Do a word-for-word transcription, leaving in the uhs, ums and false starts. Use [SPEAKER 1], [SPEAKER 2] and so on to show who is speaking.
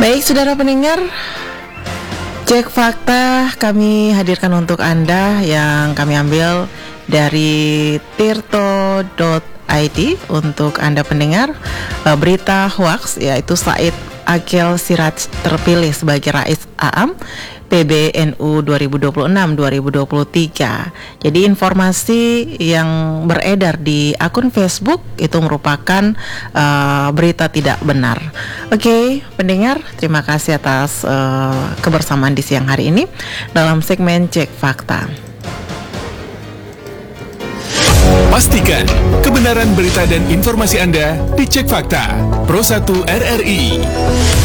[SPEAKER 1] Baik, saudara pendengar, cek fakta kami hadirkan untuk Anda yang kami ambil dari tirto dot i d untuk Anda pendengar. Berita hoax yaitu Said Akil Siraj terpilih sebagai Rais A M P B N U dua ribu dua puluh enam sampai dua ribu dua puluh tiga. Jadi informasi yang beredar di akun Facebook itu merupakan uh, berita tidak benar. Oke, pendengar, terima kasih atas uh, kebersamaan di siang hari ini dalam segmen Cek Fakta.
[SPEAKER 2] Pastikan kebenaran berita dan informasi Anda dicek fakta. Pro satu R R I.